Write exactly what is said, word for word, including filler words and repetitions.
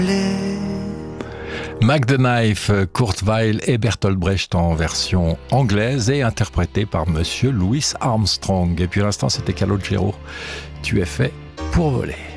Mac the Knife, Kurt Weill et Bertolt Brecht en version anglaise et interprétée par Monsieur Louis Armstrong. Et puis à l'instant, c'était Calogero. Tu es fait pour voler.